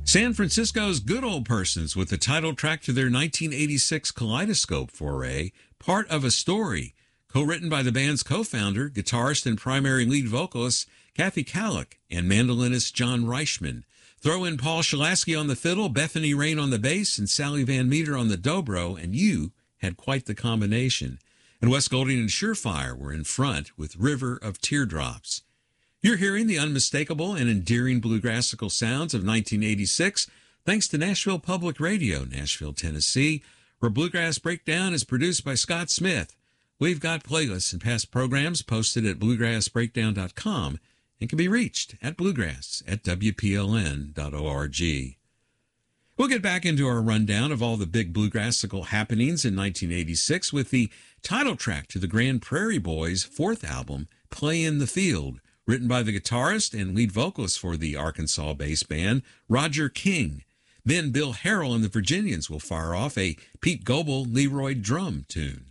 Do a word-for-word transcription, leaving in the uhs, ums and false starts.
San Francisco's Good Old Persons with the title track to their nineteen eighty-six Kaleidoscope foray, Part of a Story, co-written by the band's co-founder, guitarist, and primary lead vocalist Kathy Kallick and mandolinist John Reichman. Throw in Paul Schilasky on the fiddle, Bethany Rain on the bass, and Sally Van Meter on the dobro, and you had quite the combination. And Wes Golding and Surefire were in front with River of Teardrops. You're hearing the unmistakable and endearing bluegrassical sounds of nineteen eighty-six, thanks to Nashville Public Radio, Nashville, Tennessee, where Bluegrass Breakdown is produced by Scott Smith. We've got playlists and past programs posted at bluegrass breakdown dot com and can be reached at bluegrass at w p l n dot org. We'll get back into our rundown of all the big bluegrassical happenings in nineteen eighty-six with the title track to the Grand Prairie Boys' fourth album, Play in the Field, written by the guitarist and lead vocalist for the Arkansas-based band, Roger King. Then Bill Harrell and the Virginians will fire off a Pete Goebel Leroy drum tune.